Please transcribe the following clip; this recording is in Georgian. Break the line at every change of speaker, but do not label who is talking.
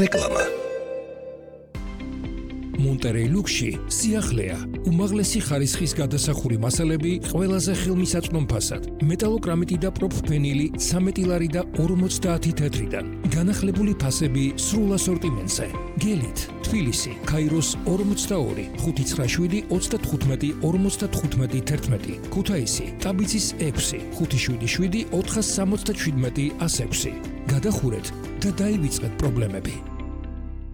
რეკლამა. Monterey Luxi სიახლეა. უმაღლესი ხარისხის გადასახური მასალები ყველაზე ხელმისაწვდომ ფასად. მეტალოკრამიტი და პროფფენილი 13 ლარი და 50 თეთრიდან. განახლებული ფასები სრულ ასორტიმენტზე. გელით, თბილისი, ქაიროს 42, 597 35 55 11. ქუთაისი, ტაბიცის 6, 577 467 106. გადახურეთ და დაივიწყეთ პრობლემები.